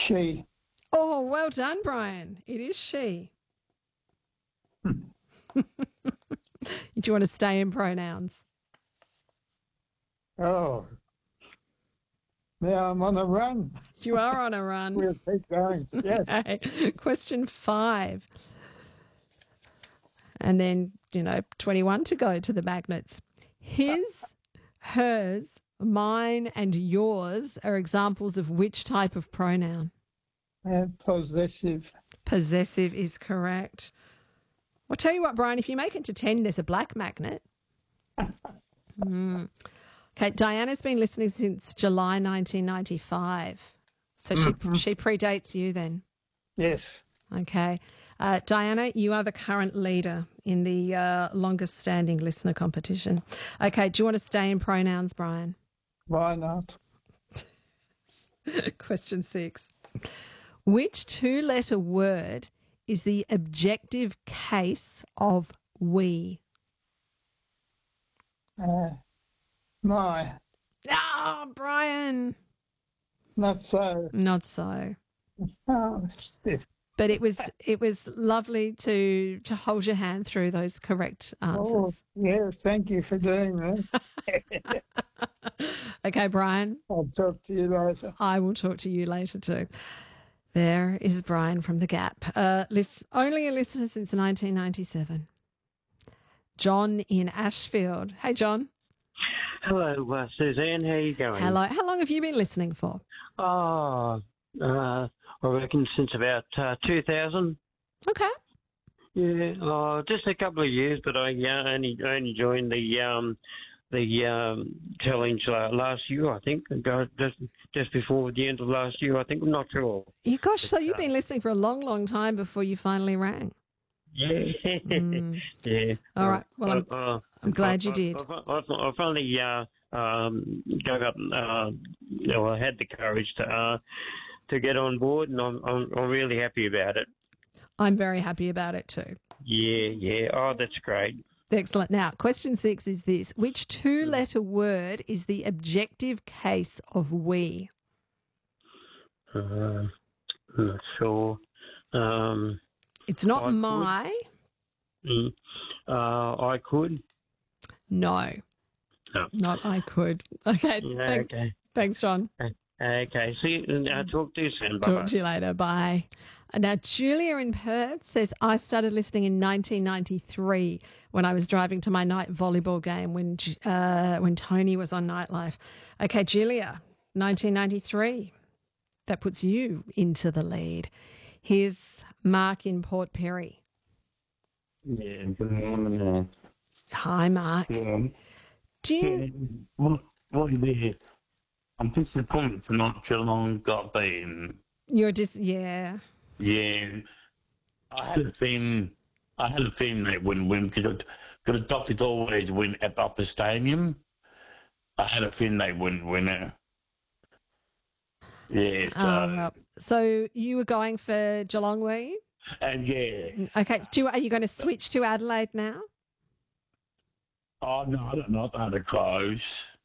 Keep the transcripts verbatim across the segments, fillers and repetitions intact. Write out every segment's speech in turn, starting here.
She. Oh, well done, Brian. It is she. Do you want to stay in pronouns? Oh. Now I'm on a run. You are on a run. We'll keep going. Yes. Okay. Question five. And then, you know, twenty-one to go to the magnets. His, hers, mine, and yours are examples of which type of pronoun? And possessive. Possessive is correct. I'll tell you what, Brian, if you make it to ten, there's a black magnet. mm. Okay, Diana's been listening since July nineteen ninety-five. So she Mm-hmm. she predates you then. Yes. Okay. Uh, Diana, you are the current leader in the uh, longest standing listener competition. Okay, do you want to stay in pronouns, Brian? Why not? Question six. Which two-letter word is the objective case of we? Uh, my. Ah, Brian. Not so. Not so. Oh, stiff. But it was it was lovely to to hold your hand through those correct Oh, answers. yeah, thank you for doing that. Okay, Brian, I'll talk to you later. I will talk to you later too. There is Brian from The Gap. Uh, list, only a listener since nineteen ninety-seven. John in Ashfield. Hey, John. Hello, uh, Suzanne. How are you going? Hello. How long have you been listening for? Oh, uh, I reckon since about uh, two thousand. Okay. Yeah, uh, just a couple of years, but I uh, only only joined the um, the um, challenge uh, last year, I think, just just before the end of last year, I think. I'm not sure. You gosh, so But, you've uh, been listening for a long, long time before you finally rang. Yeah, Mm. yeah. All right. Well, I'm, Uh, I'm glad you I- did. I, I, I, I finally uh, um, dug up. Uh, you know, I had the courage to uh, to get on board, and I'm, I'm I'm really happy about it. I'm very happy about it too. Yeah, yeah. Oh, that's great. Excellent. Now, question six is this. Which two-letter word is the objective case of we? Uh, I'm not sure. Um, It's not I could. my. mm, uh, I could. No. No. Not I could. Okay. Yeah, Thanks, okay. thanks, John. Okay. See, you. Uh, talk to you soon. Bye. Talk to you later. Bye. Now, Julia in Perth says, I started listening in nineteen ninety-three when I was driving to my night volleyball game when uh, when Tony was on Nightlife. Okay, Julia, nineteen ninety-three. That puts you into the lead. Here's Mark in Port Perry. Yeah, good morning. Hi, Mark. Yeah. Do you... Yeah, what, what is it? I'm disappointed to not Geelong got beaten. You're just... Yeah. Yeah. I had a feeling, I had a feeling they wouldn't win because the Doctors always win at Opera Stadium. I had a feeling they wouldn't win it. Yeah, so, Oh, well. So you were going for Geelong, were you? and yeah. Okay. Do you, are you going to switch to Adelaide now? Oh, no, I don't know how to close.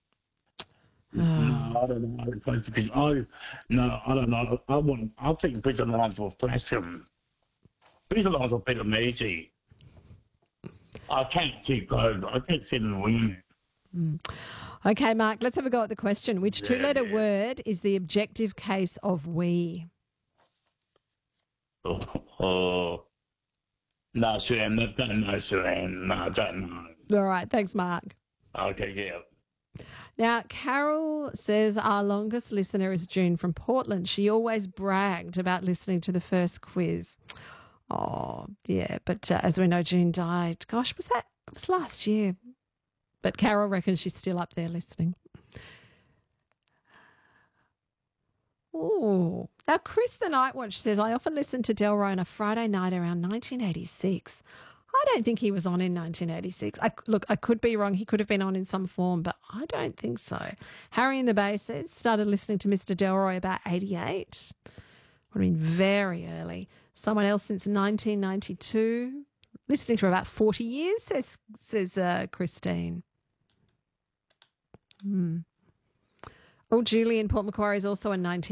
No, I don't know how to close because I, no, I don't know. I want, I think Brisbane Lions will flash them. Brisbane Lions will beat them easy. I can't keep going. I can't see them winning. Mm. Okay, Mark, let's have a go at the question. Which Yeah, two-letter yeah. word is the objective case of we? Oh, oh. No, Sam, I don't know, Sam. No, I don't know. All right. Thanks, Mark. Okay, yeah. Now, Carol says our longest listener is June from Portland. She always bragged about listening to the first quiz. Oh, yeah. But uh, as we know, June died. Gosh, was that it was last year? But Carol reckons she's still up there listening. Oh, now Chris the Night Watch says, I often listen to Delroy on a Friday night around nineteen eighty-six. I don't think he was on in nineteen eighty-six. I, look, I could be wrong. He could have been on in some form, but I don't think so. Harry in the Bay says, started listening to Mister Delroy about eighty-eight. Would have been very early. Someone else since nineteen ninety-two. Listening for about forty years, says, says uh, Christine. Hmm. Oh, Julie in Port Macquarie is also a nineteen